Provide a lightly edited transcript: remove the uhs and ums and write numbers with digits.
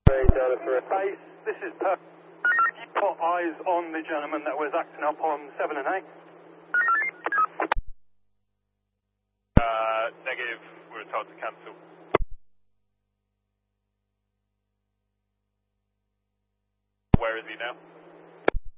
Base, this is per. You put eyes on the gentleman that was acting up on 7 and 8. Negative, we were told to cancel. Where is he now?